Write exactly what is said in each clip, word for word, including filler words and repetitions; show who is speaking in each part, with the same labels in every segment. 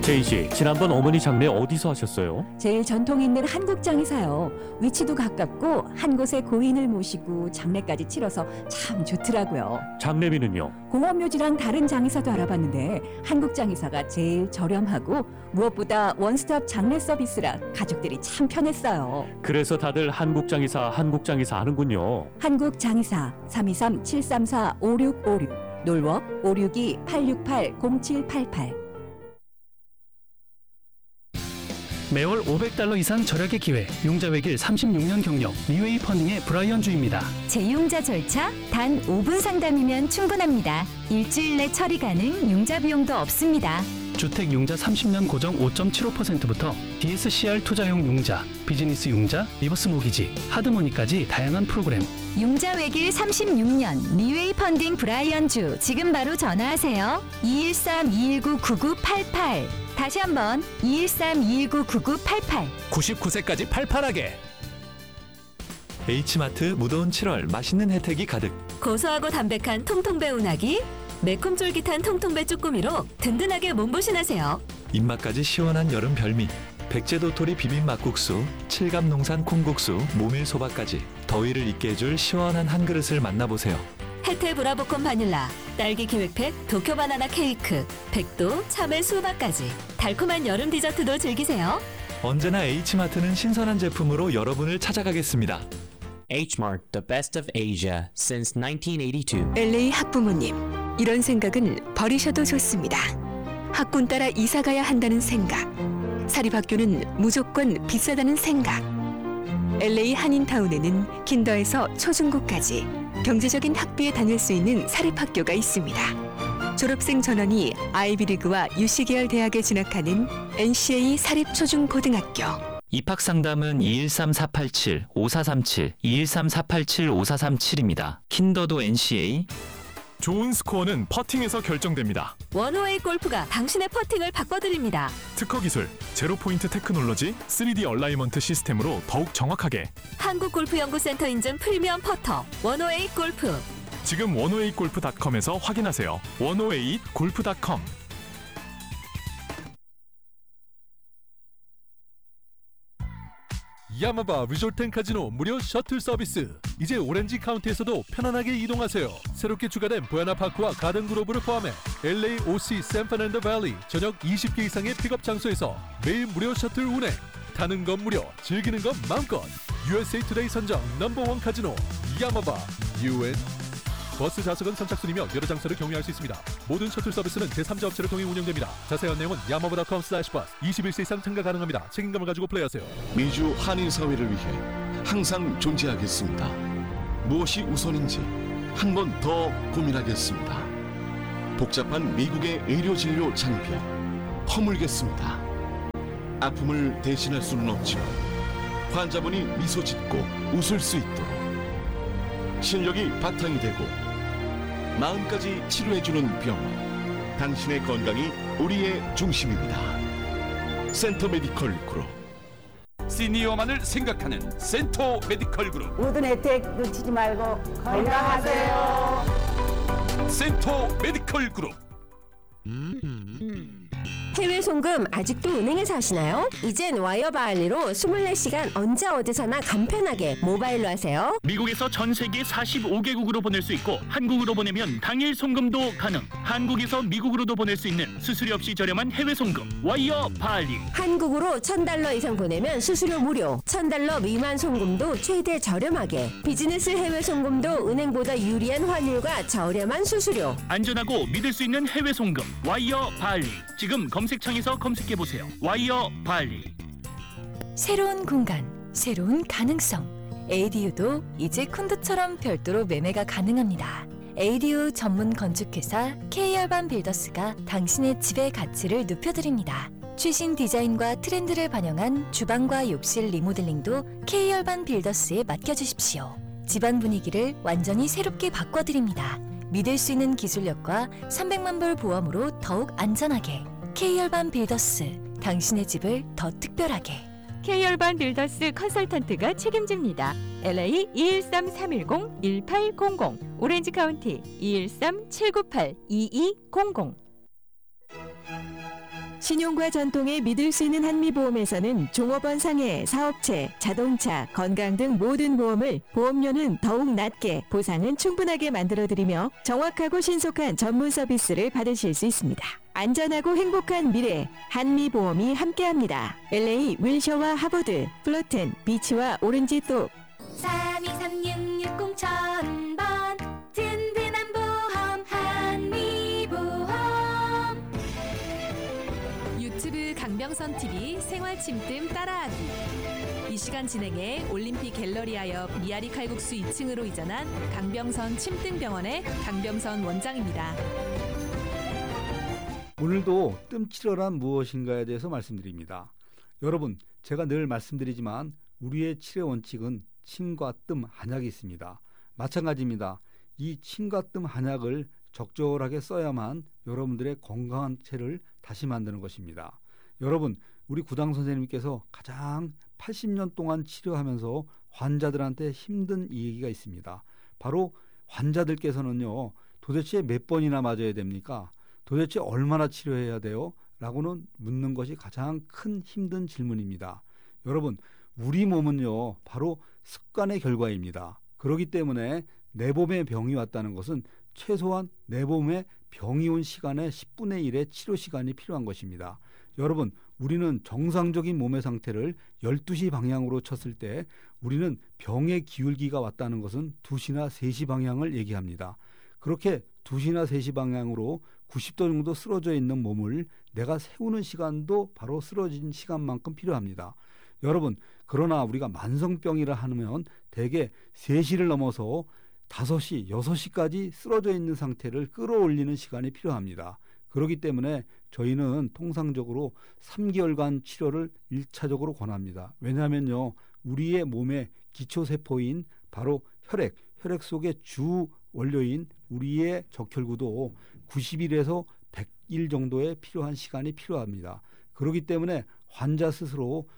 Speaker 1: 제인 씨, 지난번 어머니 장례 어디서 하셨어요?
Speaker 2: 제일 전통 있는 한국장에서요. 위치도 가깝고 한 곳에 고인을 모시고 장례까지 치러서 참 좋더라고요.
Speaker 1: 장례비는요?
Speaker 2: 공원묘지랑 다른 장의사도 알아봤는데 한국장의사가 제일 저렴하고 무엇보다 원스톱 장례 서비스라 가족들이 참 편했어요.
Speaker 1: 그래서 다들 한국장의사, 한국장의사 하는군요.
Speaker 2: 한국장의사 삼이삼 칠삼사 오육오육 놀워 오육이 팔육팔 공칠팔팔.
Speaker 3: 매월 오백 달러 이상 절약의 기회, 융자 외길 삼십육 년 경력, 리웨이 펀딩의 브라이언 주입니다.
Speaker 4: 재융자 절차 단 오 분 상담이면 충분합니다. 일주일 내 처리 가능, 융자 비용도 없습니다.
Speaker 3: 주택 융자 삼십 년 고정 오 점 칠오 퍼센트부터 디에스씨알 투자용 융자, 비즈니스 융자, 리버스 모기지, 하드머니까지 다양한 프로그램.
Speaker 4: 융자 외길 삼십육 년 리웨이 펀딩 브라이언 주, 지금 바로 전화하세요. 이일삼 이일구 구구팔팔. 다시 한번 이일삼 이일구 구구팔팔.
Speaker 5: 구십구 세까지 팔팔하게. H마트 무더운 칠월 맛있는 혜택이 가득.
Speaker 6: 고소하고 담백한 통통배 운하기, 매콤 쫄깃한 통통배 쭈꾸미로 든든하게 몸보신하세요.
Speaker 5: 입맛까지 시원한 여름 별미. 백제도토리 비빔 막국수, 칠갑농산 콩국수, 모밀소바까지 더위를 잊게 해줄 시원한 한 그릇을 만나보세요.
Speaker 6: 혜태 브라보콘 바닐라, 딸기 기획팩, 도쿄 바나나 케이크, 백도, 참외 수박까지 달콤한 여름 디저트도 즐기세요.
Speaker 5: 언제나 H마트는 신선한 제품으로 여러분을 찾아가겠습니다.
Speaker 7: H-Mart, the best of Asia since nineteen eighty-two.
Speaker 8: 엘에이 학부모님, 이런 생각은 버리셔도 좋습니다. 학군 따라 이사 가야 한다는 생각, 사립학교는 무조건 비싸다는 생각. 엘에이 한인타운에는 킨더에서 초중고까지 경제적인 학비에 다닐 수 있는 사립학교가 있습니다. 졸업생 전원이 아이비리그와 유씨 계열 대학에 진학하는 엔씨에이 사립초중고등학교.
Speaker 9: 입학 상담은 이일삼 사팔칠 오사삼칠, 이일삼 사팔칠 오사삼칠입니다. 킨더도 엔씨에이.
Speaker 10: 좋은 스코어는 퍼팅에서 결정됩니다.
Speaker 6: 원오에이 골프가 당신의 퍼팅을 바꿔드립니다.
Speaker 10: 특허 기술, 제로 포인트 테크놀로지, 쓰리디 얼라이먼트 시스템으로 더욱 정확하게.
Speaker 6: 한국골프연구센터 인증 프리미엄 퍼터 원오에이 골프.
Speaker 10: 지금 원오에이 골프 닷컴에서 확인하세요. 원오에이 골프 닷컴.
Speaker 11: 야마바 리조트 앤 카지노 무료 셔틀 서비스. 이제 오렌지 카운티에서도 편안하게 이동하세요. 새롭게 추가된 보야나 파크와 가든 그로브를 포함해 엘에이, 오씨, 샌프란도 밸리 전역 이십 개 이상의 픽업 장소에서 매일 무료 셔틀 운행. 타는 건 무료, 즐기는 건 마음껏. 유에스에이 투데이 선정 넘버원 카지노 야마바 유엔. 버스 좌석은 선착순이며 여러 장소를 경유할 수 있습니다. 모든 셔틀 서비스는 제삼자 업체를 통해 운영됩니다. 자세한 내용은 야마바닷컴 슬래시 버스. 이십일 세 이상 참가 가능합니다. 책임감을 가지고 플레이하세요.
Speaker 12: 미주 한인 사회를 위해 항상 존재하겠습니다. 무엇이 우선인지 한 번 더 고민하겠습니다. 복잡한 미국의 의료 진료 장비 허물겠습니다. 아픔을 대신할 수는 없지만 환자분이 미소 짓고 웃을 수 있도록 실력이 바탕이 되고 마음까지 치료해주는 병원. 당신의 건강이 우리의 중심입니다. 센터 메디컬 그룹.
Speaker 13: 시니어만을 생각하는 센터 메디컬 그룹.
Speaker 14: 모든 혜택 놓치지 말고 건강하세요.
Speaker 13: 센터 메디컬 그룹.
Speaker 15: 해외 송금 아직도 은행에서 하시나요? 이젠 와이어바알리로 이십사 시간 언제 어디서나 간편하게 모바일로 하세요.
Speaker 3: 미국에서 전 세계 사십오 개국으로 보낼 수 있고 한국으로 보내면 당일 송금도 가능. 한국에서 미국으로도 보낼 수 있는 수수료 없이 저렴한 해외 송금 와이어바알리.
Speaker 15: 한국으로 천 달러 이상 보내면 수수료 무료. 천 달러 미만 송금도 최대 저렴하게. 비즈니스 해외 송금도 은행보다 유리한 환율과 저렴한 수수료.
Speaker 3: 안전하고 믿을 수 있는 해외 송금 와이어바알리. 지금 검색창에서 검색해보세요. 와이어바알리.
Speaker 4: 새로운 공간, 새로운 가능성. 에이디유도 이제 쿤드처럼 별도로 매매가 가능합니다. 에이디유 전문 건축회사 케이알반 빌더스가 당신의 집의 가치를 높여드립니다. 최신 디자인과 트렌드를 반영한 주방과 욕실 리모델링도 케이알반 빌더스에 맡겨주십시오. 집안 분위기를 완전히 새롭게 바꿔드립니다. 믿을 수 있는 기술력과 삼백만 불 보험으로 더욱 안전하게. K열반 빌더스, 당신의 집을 더 특별하게.
Speaker 16: K열반 빌더스 컨설턴트가 책임집니다. 엘에이 이일삼 삼일공 일팔공공, 오렌지 카운티 이일삼 칠구팔 이이공공.
Speaker 17: 신용과 전통에 믿을 수 있는 한미보험에서는 종업원 상해, 사업체, 자동차, 건강 등 모든 보험을 보험료는 더욱 낮게, 보상은 충분하게 만들어드리며 정확하고 신속한 전문 서비스를 받으실 수 있습니다. 안전하고 행복한 미래, 한미보험이 함께합니다. 엘에이 윌셔와 하버드, 플로튼, 비치와 오렌지 또
Speaker 18: 삼이삼육육공 천번 든든한 보험 한미보험.
Speaker 6: 유튜브 강병선 티비 생활 침뜸 따라하기. 이 시간 진행해 올림픽 갤러리아옆 미아리 칼국수 이 층으로 이전한 강병선 침뜸병원의 강병선 원장입니다.
Speaker 19: 오늘도 뜸치료란 무엇인가에 대해서 말씀드립니다. 여러분, 제가 늘 말씀드리지만 우리의 치료 원칙은 침과 뜸, 한약이 있습니다. 마찬가지입니다. 이 침과 뜸, 한약을 적절하게 써야만 여러분들의 건강한 체를 다시 만드는 것입니다. 여러분, 우리 구당 선생님께서 가장 팔십 년 동안 치료하면서 환자들한테 힘든 이 얘기가 있습니다. 바로 환자들께서는요, 도대체 몇 번이나 맞아야 됩니까? 도대체 얼마나 치료해야 돼요? 라고는 묻는 것이 가장 큰 힘든 질문입니다. 여러분, 우리 몸은요, 바로 습관의 결과입니다. 그렇기 때문에 내 몸에 병이 왔다는 것은 최소한 내 몸에 병이 온 시간의 십분의 일의 치료 시간이 필요한 것입니다. 여러분, 우리는 정상적인 몸의 상태를 열두 시 방향으로 쳤을 때 우리는 병의 기울기가 왔다는 것은 두 시나 세 시 방향을 얘기합니다. 그렇게 두 시나 세 시 방향으로 구십 도 정도 쓰러져 있는 몸을 내가 세우는 시간도 바로 쓰러진 시간만큼 필요합니다. 여러분, 그러나 우리가 만성병이라 하면 대개 세 시를 넘어서 다섯 시, 여섯 시까지 쓰러져 있는 상태를 끌어올리는 시간이 필요합니다. 그렇기 때문에 저희는 통상적으로 삼 개월간 치료를 일 차적으로 권합니다. 왜냐하면요, 우리의 몸의 기초세포인 바로 혈액, 혈액 속의 주 원료인 우리의 적혈구도 구십 일에서 백 일 정도의 필요한 시간이 필요합니다. 그렇기 때문에 환자 스스로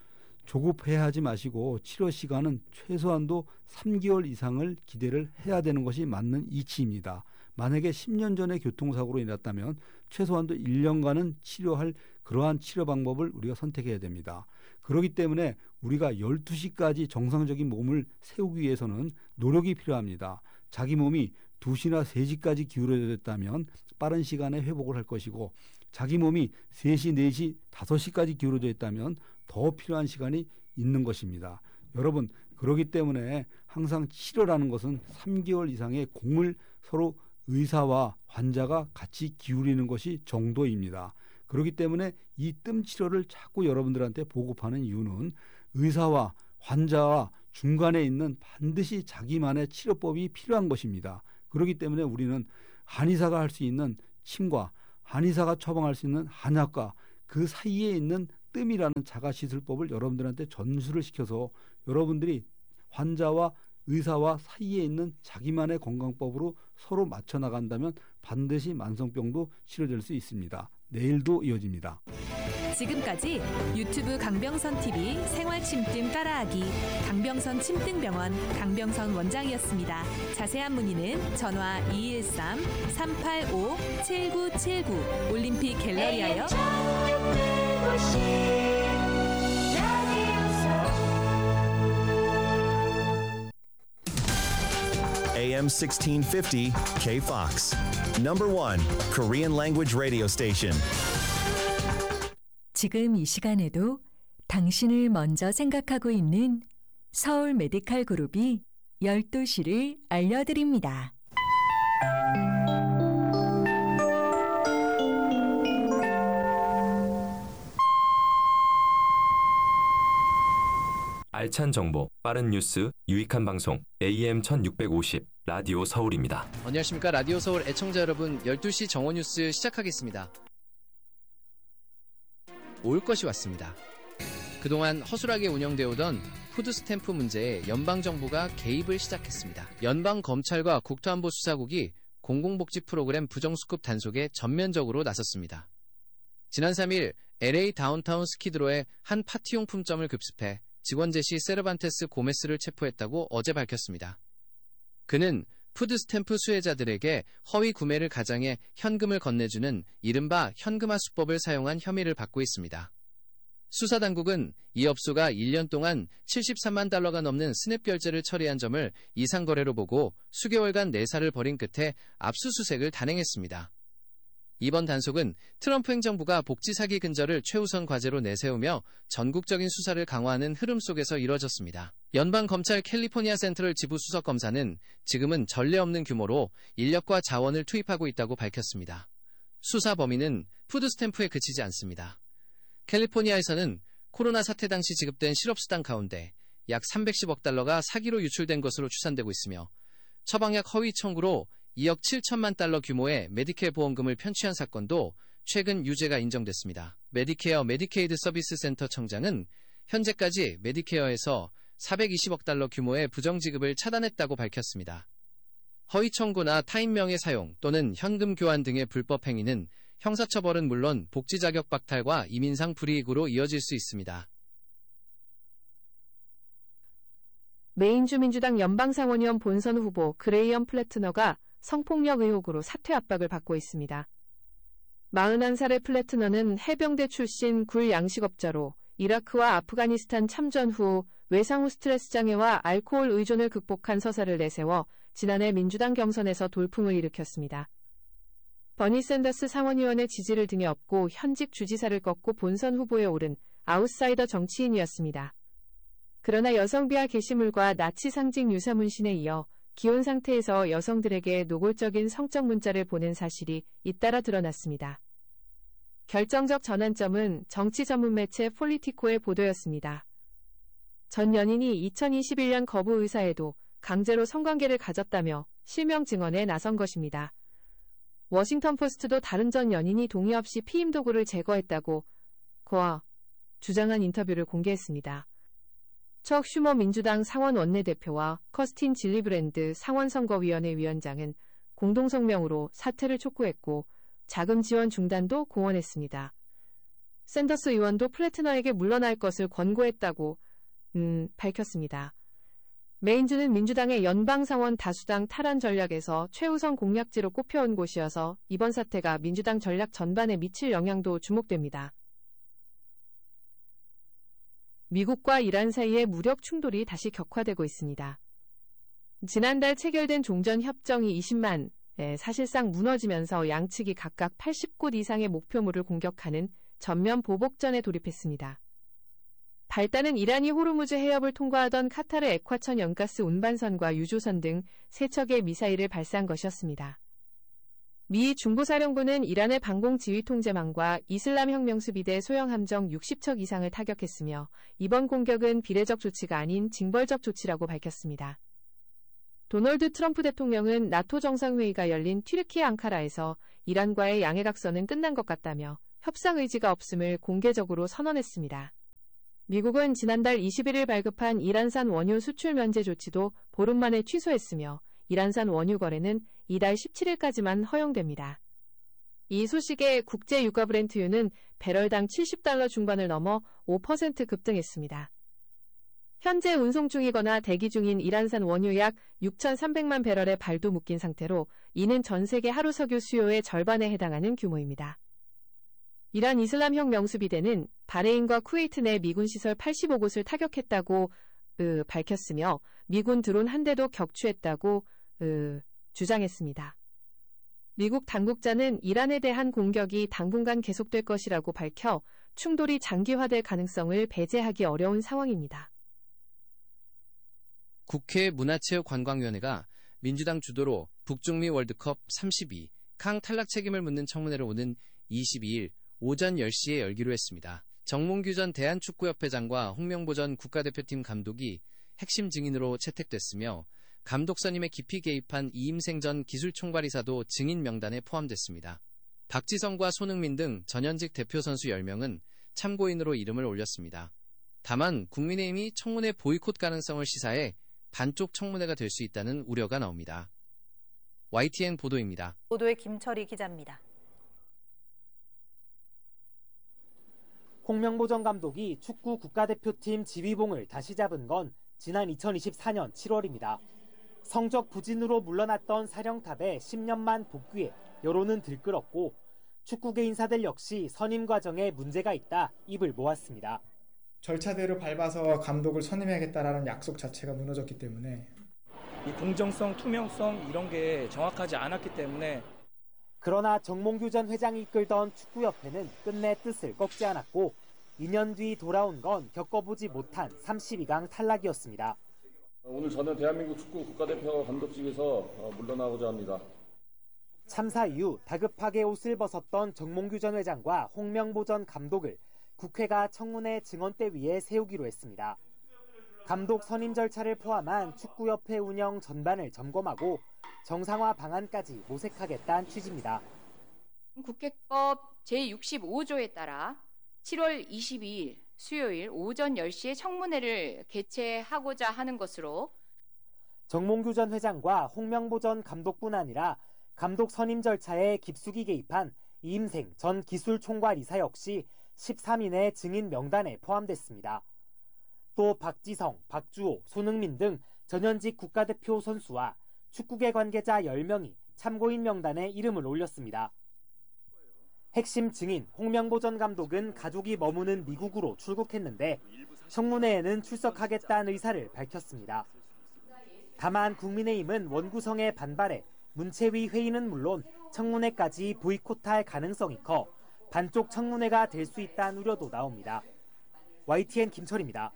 Speaker 19: 조급해하지 마시고 치료 시간은 최소한도 삼 개월 이상을 기대를 해야 되는 것이 맞는 이치입니다. 만약에 십 년 전에 교통사고로 인했다면 최소한도 일 년간은 치료할 그러한 치료 방법을 우리가 선택해야 됩니다. 그렇기 때문에 우리가 열두 시까지 정상적인 몸을 세우기 위해서는 노력이 필요합니다. 자기 몸이 두 시나 세 시까지 기울어졌다면 빠른 시간에 회복을 할 것이고, 자기 몸이 세 시, 네 시, 다섯 시까지 기울어져 있다면 더 필요한 시간이 있는 것입니다. 여러분, 그렇기 때문에 항상 치료라는 것은 삼 개월 이상의 공을 서로 의사와 환자가 같이 기울이는 것이 정도입니다. 그렇기 때문에 이 뜸 치료를 자꾸 여러분들한테 보급하는 이유는 의사와 환자와 중간에 있는 반드시 자기만의 치료법이 필요한 것입니다. 그렇기 때문에 우리는 한의사가 할 수 있는 침과 한의사가 처방할 수 있는 한약과 그 사이에 있는 뜸이라는 자가시술법을 여러분들한테 전수를 시켜서 여러분들이 환자와 의사와 사이에 있는 자기만의 건강법으로 서로 맞춰 나간다면 반드시 만성병도 치료될 수 있습니다. 내일도 이어집니다.
Speaker 6: 지금까지 유튜브 강병선 티비 생활 침뜸 따라하기 강병선 침뜸병원 강병선 원장이었습니다. 자세한 문의는 전화 이일삼 삼팔오 칠구칠구 올림픽 갤러리아요.
Speaker 20: 에이엠 sixteen fifty K-Fox. Number one Korean language radio station.
Speaker 4: 지금 이 시간에도 당신을 먼저 생각하고 있는 서울 메디칼 그룹이 열두 시를 알려드립니다.
Speaker 21: 알찬 정보, 빠른 뉴스, 유익한 방송 에이엠 천육백오십 라디오 서울입니다.
Speaker 22: 안녕하십니까. 라디오 서울 애청자 여러분, 열두 시 정오 뉴스 시작하겠습니다. 올 것이 왔습니다. 그동안 허술하게 운영되어 오던 푸드스탬프 문제에 연방정부가 개입을 시작했습니다. 연방검찰과 국토안보수사국이 공공복지 프로그램 부정수급 단속에 전면적으로 나섰습니다. 지난 삼 일 엘에이 다운타운 스키드로의 한 파티용품점을 급습해 직원 제시 세르반테스 고메스를 체포했다고 어제 밝혔습니다. 그는 푸드스탬프 수혜자들에게 허위 구매를 가장해 현금을 건네주는 이른바 현금화 수법을 사용한 혐의를 받고 있습니다. 수사당국은 이 업소가 일 년 동안 칠십삼만 달러가 넘는 스냅 결제를 처리한 점을 이상 거래로 보고 수개월간 내사를 벌인 끝에 압수수색을 단행했습니다. 이번 단속은 트럼프 행정부가 복지 사기 근절을 최우선 과제로 내세우며 전국적인 수사를 강화하는 흐름 속에서 이뤄졌습니다. 연방검찰 캘리포니아 센트럴 지부 수석 검사는 지금은 전례 없는 규모로 인력과 자원을 투입하고 있다고 밝혔습니다. 수사 범위는 푸드스탬프에 그치지 않습니다. 캘리포니아에서는 코로나 사태 당시 지급된 실업수당 가운데 약 삼백십억 달러가 사기로 유출된 것으로 추산되고 있으며 처방약 허위 청구로 이억 칠천만 달러 규모의 메디케어 보험금을 편취한 사건도 최근 유죄가 인정됐습니다. 메디케어 메디케이드 서비스 센터 청장은 현재까지 메디케어에서 사백이십억 달러 규모의 부정지급을 차단했다고 밝혔습니다. 허위 청구나 타인명의 사용 또는 현금 교환 등의 불법 행위는 형사처벌은 물론 복지 자격 박탈과 이민상 불이익으로 이어질 수 있습니다.
Speaker 1: 메인주 민주당 연방상원의원 본선 후보 그레이엄 플래트너가 성폭력 의혹으로 사퇴 압박을 받고 있습니다. 마흔한 살의 플래트너는 해병대 출신 굴 양식업자로 이라크와 아프가니스탄 참전 후 외상 후 스트레스 장애와 알코올 의존을 극복한 서사를 내세워 지난해 민주당 경선에서 돌풍을 일으켰습니다. 버니 샌더스 상원의원의 지지를 등에 업고 현직 주지사를 꺾고 본선 후보에 오른 아웃사이더 정치인이었습니다. 그러나 여성 비하 게시물과 나치 상징 유사 문신에 이어 기혼 상태에서 여성들에게 노골적인 성적 문자를 보낸 사실이 잇따라 드러났습니다. 결정적 전환점은 정치 전문 매체 폴리티코의 보도였습니다. 전 연인이 이천이십일 년 거부 의사에도 강제로 성관계를 가졌다며 실명 증언에 나선 것입니다. 워싱턴 포스트도 다른 전 연인이 동의 없이 피임 도구를 제거했다고 거아 주장한 인터뷰를 공개했습니다. 척 슈머 민주당 상원 원내대표와 커스틴 질리브랜드 상원선거위원회 위원장은 공동성명으로 사퇴를 촉구했고 자금 지원 중단도 공언했습니다. 샌더스 의원도 플래트너에게 물러날 것을 권고했다고 음, 밝혔습니다. 메인주는 민주당의 연방상원 다수당 탈환 전략에서 최우선 공약지로 꼽혀온 곳이어서 이번 사태가 민주당 전략 전반에 미칠 영향도 주목됩니다. 미국과 이란 사이의 무력 충돌이 다시 격화되고 있습니다. 지난달 체결된 종전협정이 이십만, 에 사실상 무너지면서 양측이 각각 팔십 곳 이상의 목표물을 공격하는 전면 보복전에 돌입했습니다. 발단은 이란이 호르무즈 해협을 통과하던 카타르 에콰천 연가스 운반선과 유조선 등 세 척의 미사일을 발사한 것이었습니다. 미 중부사령부는 이란의 방공지휘통제망과 이슬람혁명수비대 소형함정 육십 척 이상을 타격했으며 이번 공격은 비례적 조치가 아닌 징벌적 조치라고 밝혔습니다. 도널드 트럼프 대통령은 나토 정상회의가 열린 튀르키예 앙카라에서 이란과의 양해각서는 끝난 것 같다며 협상 의지가 없음을 공개적으로 선언했습니다. 미국은 지난달 이십일 일 발급한 이란산 원유 수출 면제 조치도 보름 만에 취소했으며 이란산 원유 거래는 이달 십칠 일까지만 허용됩니다. 이 소식에 국제 유가 브렌트유는 배럴당 칠십 달러 중반을 넘어 오 퍼센트 급등했습니다. 현재 운송 중이거나 대기 중인 이란산 원유 약 육천삼백만 배럴의 발도 묶인 상태로 이는 전 세계 하루 석유 수요의 절반에 해당하는 규모입니다. 이란 이슬람혁명수비대는 바레인과 쿠웨이트 내 미군 시설 팔십오 곳을 타격했다고 으, 밝혔으며 미군 드론 한 대도 격추했다고 으, 주장했습니다. 미국 당국자는 이란에 대한 공격이 당분간 계속될 것이라고 밝혀 충돌이 장기화될 가능성을 배제하기 어려운 상황입니다.
Speaker 22: 국회 문화체육관광위원회가 민주당 주도로 북중미 월드컵 삼십이 강 탈락 책임을 묻는 청문회를 오는 이십이 일 오전 열 시에 열기로 했습니다. 정몽규 전 대한축구협회장과 홍명보 전 국가대표팀 감독이 핵심 증인으로 채택됐으며 감독 선임에 깊이 개입한 이임생 전 기술총괄이사도 증인 명단에 포함됐습니다. 박지성과 손흥민 등 전현직 대표 선수 열 명은 참고인으로 이름을 올렸습니다. 다만 국민의힘이 청문회 보이콧 가능성을 시사해 반쪽 청문회가 될 수 있다는 우려가 나옵니다. 와이티엔 보도입니다.
Speaker 2: 보도의 김철희 기자입니다.
Speaker 23: 홍명보 전 감독이 축구 국가대표팀 지휘봉을 다시 잡은 건 지난 이천이십사 년 칠월입니다.
Speaker 5: 성적 부진으로 물러났던 사령탑의 십 년만 복귀에 여론은 들끓었고 축구계 인사들 역시 선임 과정에 문제가 있다 입을 모았습니다.
Speaker 7: 절차대로 밟아서 감독을 선임해야겠다라는 약속 자체가 무너졌기 때문에
Speaker 23: 이 공정성, 투명성 이런 게 정확하지 않았기 때문에
Speaker 5: 그러나 정몽규 전 회장이 이끌던 축구협회는 끝내 뜻을 꺾지 않았고 이 년 뒤 돌아온 건 겪어보지 못한 삼십이 강 탈락이었습니다.
Speaker 24: 오늘 저는 대한민국 축구 국가대표 감독직에서 물러나고자 합니다.
Speaker 5: 참사 이후 다급하게 옷을 벗었던 정몽규 전 회장과 홍명보 전 감독을 국회가 청문회 증언대 위에 세우기로 했습니다. 감독 선임 절차를 포함한 축구협회 운영 전반을 점검하고 정상화 방안까지 모색하겠다는 취지입니다.
Speaker 25: 국회법 제육십오 조에 따라 칠월 이십이일 수요일 오전 열 시에 청문회를 개최하고자 하는 것으로
Speaker 5: 정몽규 전 회장과 홍명보 전 감독뿐 아니라 감독 선임 절차에 깊숙이 개입한 이임생 전 기술총괄 이사 역시 십삼 인의 증인 명단에 포함됐습니다. 또 박지성, 박주호, 손흥민 등 전현직 국가대표 선수와 축구계 관계자 열 명이 참고인 명단에 이름을 올렸습니다. 핵심 증인 홍명보 전 감독은 가족이 머무는 미국으로 출국했는데 청문회에는 출석하겠다는 의사를 밝혔습니다. 다만 국민의힘은 원구성에 반발해 문체위 회의는 물론 청문회까지 보이콧할 가능성이 커 반쪽 청문회가 될 수 있다는 우려도 나옵니다. 와이티엔 김철입니다.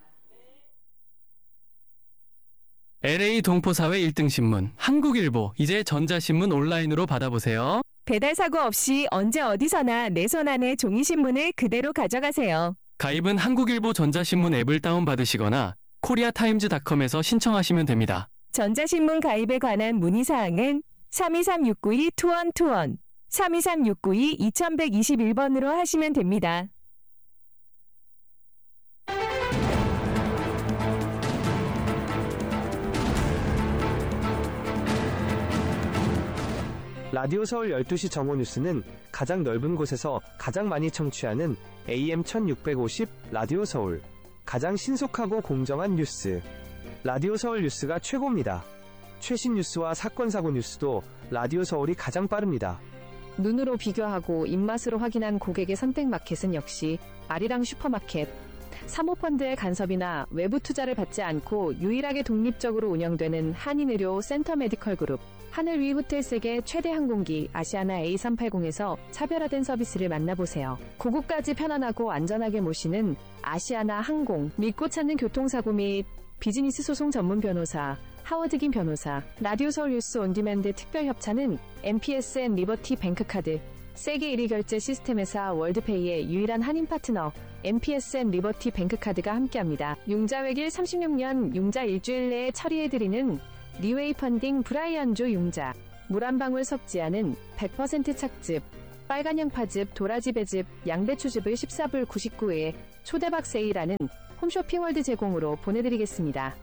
Speaker 26: 엘에이 동포사회 일 등 신문 한국일보, 이제 전자신문 온라인으로 받아보세요.
Speaker 8: 배달 사고 없이 언제 어디서나 내 손 안에 종이신문을 그대로 가져가세요.
Speaker 26: 가입은 한국일보 전자신문 앱을 다운받으시거나 코리아타임즈닷컴에서 신청하시면 됩니다.
Speaker 8: 전자신문 가입에 관한 문의사항은 삼이삼 육구이 투원투원, 삼이삼 육구이 이천백이십일 번으로 하시면 됩니다.
Speaker 27: 라디오 서울 열두 시 정오 뉴스는 가장 넓은 곳에서 가장 많이 청취하는 에이엠 천육백오십 라디오 서울. 가장 신속하고 공정한 뉴스. 라디오 서울 뉴스가 최고입니다. 최신 뉴스와 사건 사고 뉴스도 라디오 서울이 가장 빠릅니다.
Speaker 1: 눈으로 비교하고 입맛으로 확인한 고객의 선택 마켓은 역시 아리랑 슈퍼마켓. 사모펀드의 간섭이나 외부 투자를 받지 않고 유일하게 독립적으로 운영되는 한인의료 센터메디컬그룹. 하늘 위 호텔 세계 최대 항공기 아시아나 에이 삼백팔십에서 차별화된 서비스를 만나보세요. 고국까지 편안하고 안전하게 모시는 아시아나 항공. 믿고 찾는 교통사고 및 비즈니스 소송 전문 변호사 하워드긴 변호사. 라디오 서울 뉴스 온디맨드 특별 협찬은 엠피에스 앤 리버티 뱅크카드. 세계 일 위 결제 시스템 회사 월드페이의 유일한 한인 파트너 엠피에스 앤 리버티 뱅크카드가 함께합니다. 융자외길 삼십육 년 융자 일주일 내에 처리해드리는 리웨이 펀딩 브라이언조 융자. 물 한 방울 섞지 않은 백 퍼센트 착즙. 빨간 양파즙, 도라지 배즙, 양배추즙을 십사 불 구십구에 초대박 세일하는 홈쇼핑월드 제공으로 보내드리겠습니다.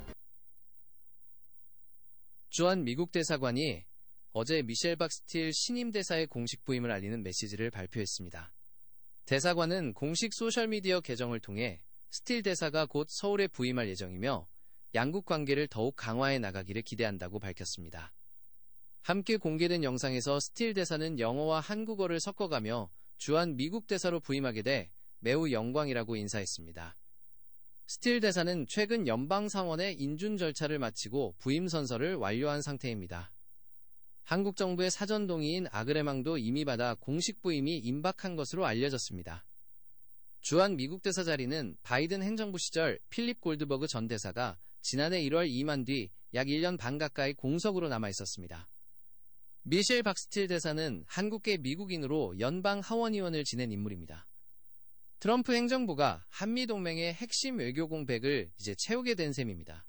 Speaker 22: 주한 미국 대사관이 어제 미셸 박스틸 신임 대사의 공식 부임을 알리는 메시지를 발표했습니다. 대사관은 공식 소셜미디어 계정을 통해 스틸 대사가 곧 서울에 부임할 예정이며 양국 관계를 더욱 강화해 나가기를 기대한다고 밝혔습니다. 함께 공개된 영상에서 스틸 대사는 영어와 한국어를 섞어가며 주한 미국 대사로 부임하게 돼 매우 영광이라고 인사했습니다. 스틸 대사는 최근 연방상원의 인준 절차를 마치고 부임 선서를 완료한 상태입니다. 한국 정부의 사전 동의인 아그레망도 이미 받아 공식 부임이 임박한 것으로 알려졌습니다. 주한 미국 대사 자리는 바이든 행정부 시절 필립 골드버그 전 대사가 지난해 일월 임한 뒤 약 일 년 반 가까이 공석으로 남아 있었습니다. 미셸 박스틸 대사는 한국계 미국인으로 연방 하원의원을 지낸 인물입니다. 트럼프 행정부가 한미동맹의 핵심 외교 공백을 이제 채우게 된 셈입니다.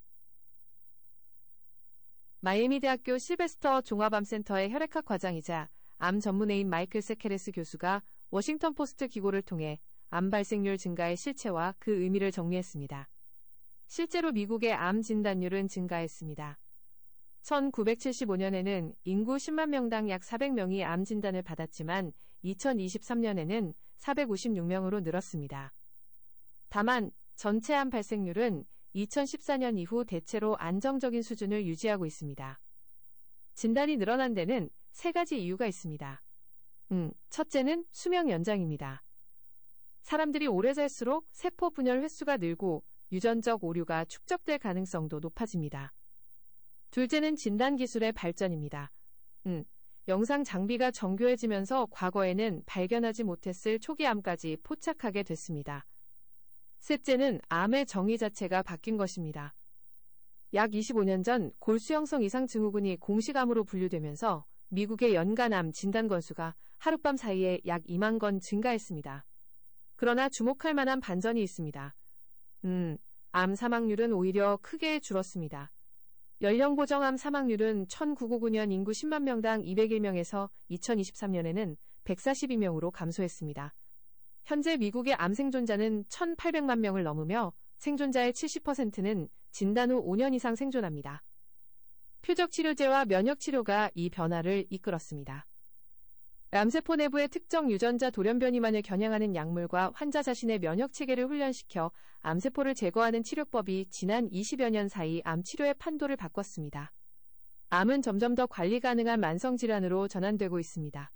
Speaker 1: 마이애미 대학교 실베스터 종합암센터의 혈액학 과장이자 암 전문의인 마이클 세케레스 교수가 워싱턴 포스트 기고를 통해 암 발생률 증가의 실체와 그 의미를 정리했습니다. 실제로 미국의 암 진단율은 증가했습니다. 천구백칠십오 년에는 인구 십만 명당 약 사백 명이 암 진단을 받았지만 이천이십삼 년에는 사백오십육 명으로 늘었습니다. 다만 전체 암 발생률은 이천십사 년 이후 대체로 안정적인 수준을 유지하고 있습니다. 진단이 늘어난 데는 세 가지 이유가 있습니다. 음, 첫째는 수명 연장입니다. 사람들이 오래 살수록 세포 분열 횟수가 늘고 유전적 오류가 축적될 가능성도 높아집니다. 둘째는 진단 기술의 발전입니다. 음, 영상 장비가 정교해지면서 과거에는 발견하지 못했을 초기암까지 포착하게 됐습니다. 셋째는 암의 정의 자체가 바뀐 것입니다. 약 이십오 년 전 골수형성 이상 증후군이 공식암으로 분류되면서 미국의 연간암 진단 건수가 하룻밤 사이에 약 이만 건 증가했습니다. 그러나 주목할 만한 반전이 있습니다. 음, 암 사망률은 오히려 크게 줄었습니다. 연령 보정암 사망률은 천구백구십구 년 인구 십만 명당 이백일 명에서 이천이십삼 년에는 백사십이 명으로 감소했습니다. 현재 미국의 암 생존자는 천팔백만 명을 넘으며 생존자의 칠십 퍼센트는 진단 후 오 년 이상 생존합니다. 표적 치료제와 면역 치료가 이 변화를 이끌었습니다. 암세포 내부의 특정 유전자 돌연변이만을 겨냥하는 약물과 환자 자신의 면역 체계를 훈련시켜 암세포를 제거하는 치료법이 지난 이십여 년 사이 암 치료의 판도를 바꿨습니다. 암은 점점 더 관리 가능한 만성질환으로 전환되고 있습니다.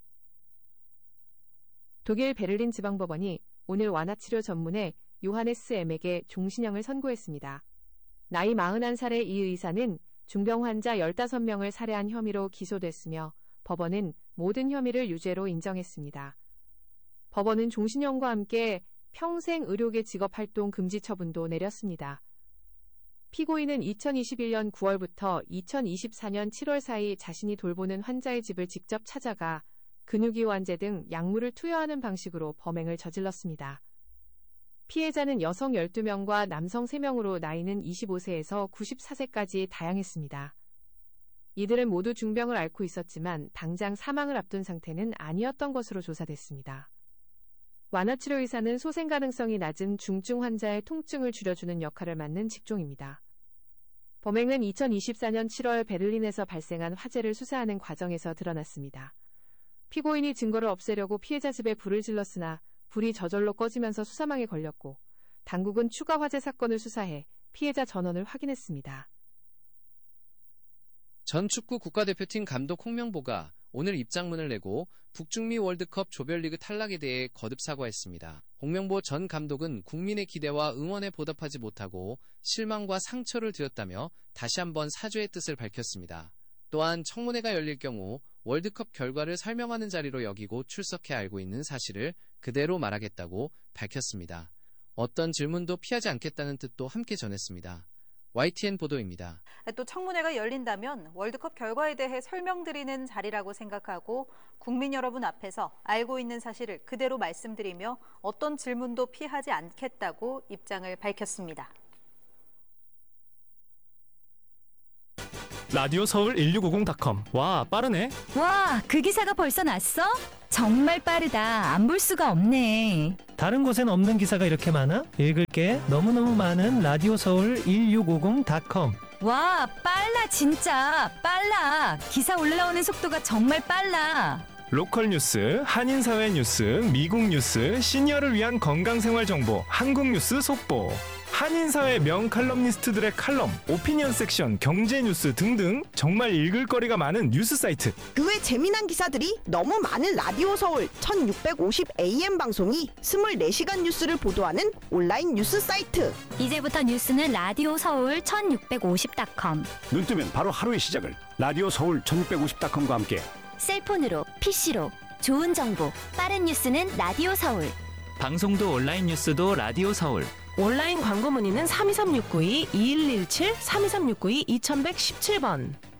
Speaker 1: 독일 베를린 지방법원이 오늘 완화치료 전문의 요하네스 M에게 종신형을 선고했습니다. 나이 마흔한 살의 이 의사는 중병 환자 열다섯 명을 살해한 혐의로 기소됐으며 법원은 모든 혐의를 유죄로 인정했습니다. 법원은 종신형과 함께 평생 의료계 직업활동 금지 처분도 내렸습니다. 피고인은 이천이십일 년 구월부터 이천이십사 년 칠월 사이 자신이 돌보는 환자의 집을 직접 찾아가 근육이완제 등 약물을 투여하는 방식으로 범행을 저질렀습니다. 피해자는 여성 열두 명과 남성 세 명으로 나이는 이십오 세에서 구십사 세까지 다양했습니다. 이들은 모두 중병을 앓고 있었지만 당장 사망을 앞둔 상태는 아니었던 것으로 조사됐습니다. 완화치료 의사는 소생 가능성이 낮은 중증 환자의 통증을 줄여주는 역할을 맡는 직종입니다. 범행은 이천이십사 년 칠월 베를린에서 발생한 화재를 수사하는 과정에서 드러났습니다. 피고인이 증거를 없애려고 피해자 집에 불을 질렀으나 불이 저절로 꺼지면서 수사망에 걸렸고 당국은 추가 화재 사건을 수사해 피해자 전원을 확인했습니다.
Speaker 22: 전 축구 국가대표팀 감독 홍명보가 오늘 입장문을 내고 북중미 월드컵 조별리그 탈락에 대해 거듭 사과했습니다. 홍명보 전 감독은 국민의 기대와 응원에 보답하지 못하고 실망과 상처를 드렸다며 다시 한번 사죄의 뜻을 밝혔습니다. 또한 청문회가 열릴 경우 월드컵 결과를 설명하는 자리로 여기고 출석해 알고 있는 사실을 그대로 말하겠다고 밝혔습니다. 어떤 질문도 피하지 않겠다는 뜻도 함께 전했습니다. 와이티엔 보도입니다.
Speaker 2: 또 청문회가 열린다면 월드컵 결과에 대해 설명드리는 자리라고 생각하고 국민 여러분 앞에서 알고 있는 사실을 그대로 말씀드리며 어떤 질문도 피하지 않겠다고 입장을 밝혔습니다.
Speaker 9: 라디오 서울 일육오공 닷컴. 와, 빠르네.
Speaker 4: 와, 그 기사가 벌써 났어? 정말 빠르다. 안 볼 수가 없네.
Speaker 10: 다른 곳엔 없는 기사가 이렇게 많아? 읽을게. 너무너무 많은 라디오 서울 일육오공 닷컴.
Speaker 4: 와, 빨라 진짜. 빨라. 기사 올라오는 속도가 정말 빨라.
Speaker 9: 로컬 뉴스, 한인사회 뉴스, 미국 뉴스, 시니어를 위한 건강생활 정보, 한국 뉴스 속보. 한인사회 명칼럼니스트들의 칼럼, 오피니언 섹션, 경제 뉴스 등등 정말 읽을 거리가 많은 뉴스 사이트.
Speaker 11: 그 외 재미난 기사들이 너무 많은 라디오 서울 천육백오십 에이엠 방송이 이십사 시간 뉴스를 보도하는 온라인 뉴스 사이트.
Speaker 4: 이제부터 뉴스는 라디오 서울 천육백오십 닷컴.
Speaker 12: 눈 뜨면 바로 하루의 시작을 라디오 서울 천육백오십 닷컴과 함께.
Speaker 4: 셀폰으로, 피시로 좋은 정보, 빠른 뉴스는 라디오 서울.
Speaker 13: 방송도 온라인 뉴스도 라디오 서울.
Speaker 11: 온라인 광고 문의는 삼이삼육구이 이일일칠 삼이삼육구이 이천백십칠 번.